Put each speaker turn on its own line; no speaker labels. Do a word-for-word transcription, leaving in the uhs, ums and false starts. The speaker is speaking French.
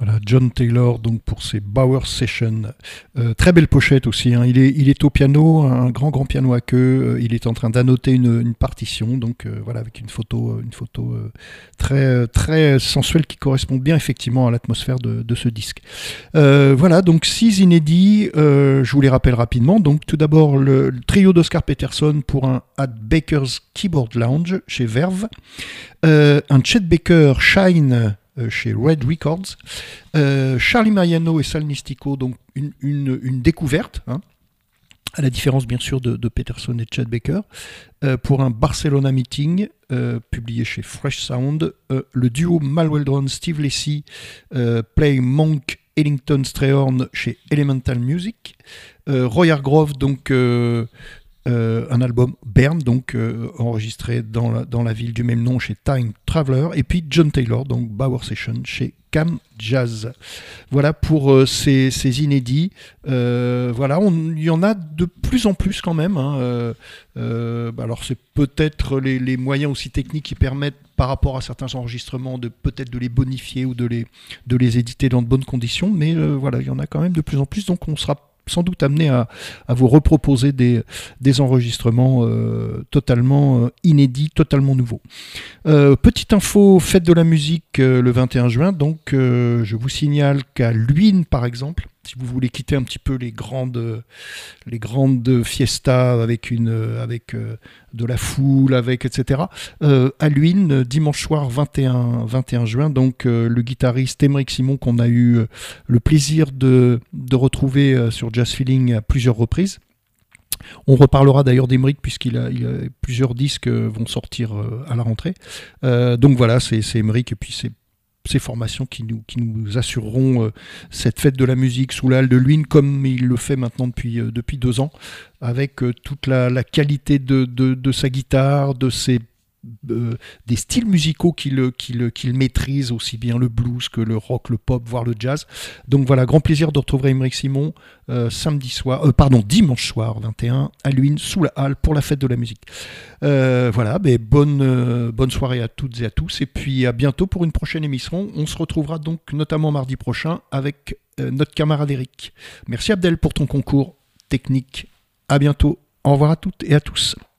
Voilà, John Taylor, donc pour ses Bauer Sessions. Euh, très belle pochette aussi, hein. il, est, il est au piano, un grand grand piano à queue, euh, il est en train d'annoter une, une partition, donc euh, voilà, avec une photo, une photo euh, très, très sensuelle qui correspond bien effectivement à l'atmosphère de, de ce disque. Euh, voilà, donc six inédits, euh, je vous les rappelle rapidement. Donc tout d'abord le, le trio d'Oscar Peterson pour un At Baker's Keyboard Lounge chez Verve, euh, un Chet Baker Shine Euh, chez Red Records, euh, Charlie Mariano et Sal Nistico, donc une, une, une découverte, hein, à la différence bien sûr de, de Peterson et Chet Baker, euh, pour un Barcelona Meeting, euh, publié chez Fresh Sound, euh, le duo Mal Waldron Steve Lacy euh, play Monk Ellington Strayhorn chez Elemental Music, euh, Roy Hargrove, donc euh, Euh, un album Bern, donc euh, enregistré dans la, dans la ville du même nom chez Time Traveler, et puis John Taylor, donc Bauer Session chez Cam Jazz. Voilà pour euh, ces, ces inédits. Euh, voilà, il y en a de plus en plus quand même. Hein. Euh, euh, bah alors c'est peut-être les, les moyens aussi techniques qui permettent, par rapport à certains enregistrements, de peut-être de les bonifier ou de les, de les éditer dans de bonnes conditions, mais euh, voilà, il y en a quand même de plus en plus, donc on sera sans doute amené à, à vous reproposer des, des enregistrements euh, totalement euh, inédits, totalement nouveaux. Euh, petite info, fête de la musique euh, le vingt et un juin, donc euh, je vous signale qu'à Luynes par exemple, si vous voulez quitter un petit peu les grandes, les grandes fiestas avec, une, avec euh, de la foule, avec et cetera. Euh, à Luynes, dimanche soir vingt et un juin, donc euh, le guitariste Émeric Simon qu'on a eu euh, le plaisir de, de retrouver euh, sur Jazz Feeling à plusieurs reprises. On reparlera d'ailleurs d'Émeric puisqu'il a, il a plusieurs disques vont sortir euh, à la rentrée. Euh, donc voilà, c'est Émeric et puis c'est ces formations qui nous, qui nous assureront euh, cette fête de la musique sous la halle de Luynes comme il le fait maintenant depuis, euh, depuis deux ans, avec euh, toute la, la qualité de, de, de sa guitare, de ses, euh, des styles musicaux qu'il, qu'il, qu'il maîtrise, aussi bien le blues que le rock, le pop, voire le jazz. Donc voilà, grand plaisir de retrouver Émeric Simon euh, samedi soir, euh, pardon, dimanche soir vingt et un à Luynes sous la halle pour la fête de la musique. Euh, voilà, ben bonne, euh, bonne soirée à toutes et à tous, et puis à bientôt pour une prochaine émission. On se retrouvera donc notamment mardi prochain avec euh, notre camarade Eric. Merci Abdel pour ton concours technique. À bientôt. Au revoir à toutes et à tous.